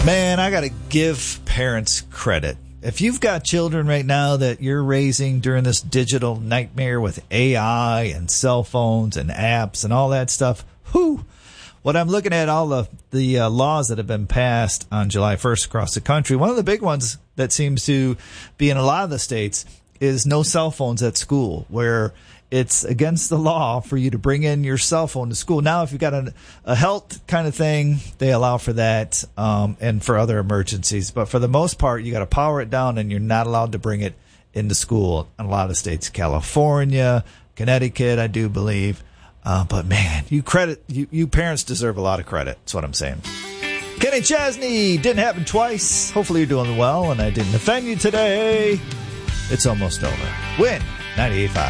Man, I got to give parents credit. If you've got children right now that you're raising during this digital nightmare with AI and cell phones and apps and all that stuff, what I'm looking at, all the laws that have been passed on July 1st across the country, one of the big ones that seems to be in a lot of the states is no cell phones at school, where it's against the law for you to bring in your cell phone to school. Now, if you've got a health kind of thing, they allow for that and for other emergencies. But for the most part, you got to power it down, and you're not allowed to bring it into school in a lot of states. California, Connecticut, I do believe. But, man, you parents deserve a lot of credit. That's what I'm saying. Kenny Chesney, didn't happen twice. Hopefully you're doing well, and I didn't offend you today. It's almost over. Win 98.5.